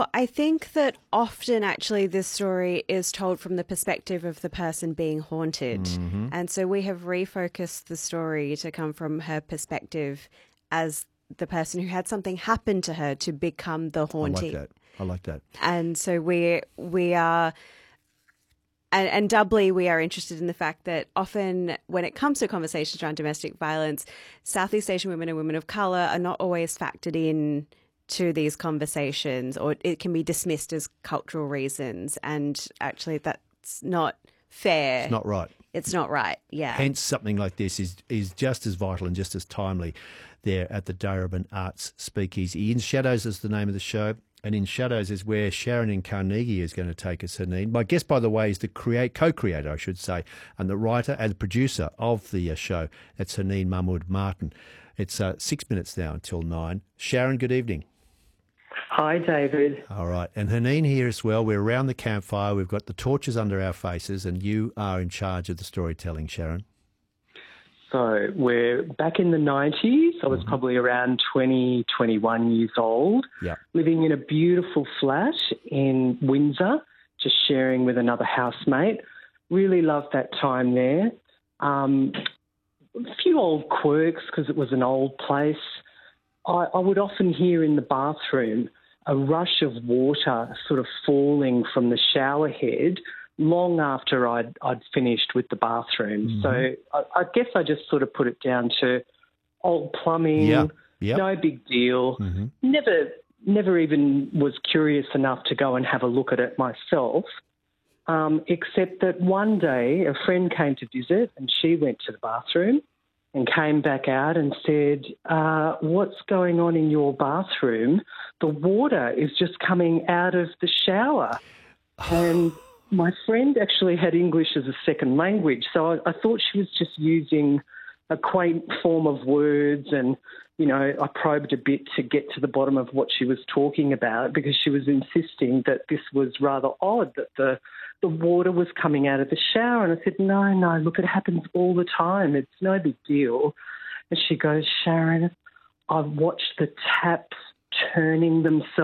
Well, I think that often actually this story is told from the perspective of the person being haunted. Mm-hmm. And so we have refocused the story to come from her perspective as the person who had something happen to her to become the hauntee. I like that. And so we are... And doubly, we are interested in the fact that often when it comes to conversations around domestic violence, Southeast Asian women and women of colour are not always factored in to these conversations, or it can be dismissed as cultural reasons. And actually, that's not fair. It's not right. It's not right, yeah. Hence, something like this is just as vital and just as timely there at the Darebin Arts Speakeasy. In Shadows is the name of the show. And In Shadows is where Sharon in Carnegie is going to take us, Haneen. My guest, by the way, is the co-creator, I should say, and the writer and producer of the show. That's Haneen Mahmood Martin. It's 6 minutes now until 9. Sharon, good evening. Hi, David. All right. And Haneen here as well. We're around the campfire. We've got the torches under our faces, and you are in charge of the storytelling, Sharon. So we're back in the 90s. I was probably around 20, 21 years old, living in a beautiful flat in Windsor, just sharing with another housemate. Really loved that time there. A few old quirks because it was an old place. I would often hear in the bathroom a rush of water sort of falling from the shower head long after I'd finished with the bathroom. Mm-hmm. So I guess I just sort of put it down to old plumbing, no big deal. Mm-hmm. Never even was curious enough to go and have a look at it myself, except that one day a friend came to visit and she went to the bathroom and came back out and said, what's going on in your bathroom? The water is just coming out of the shower. And my friend actually had English as a second language, so I thought she was just using a quaint form of words, and, you know, I probed a bit to get to the bottom of what she was talking about because she was insisting that this was rather odd, that the water was coming out of the shower. And I said, no, look, it happens all the time. It's no big deal. And she goes, Sharon, I've watched the taps turning themselves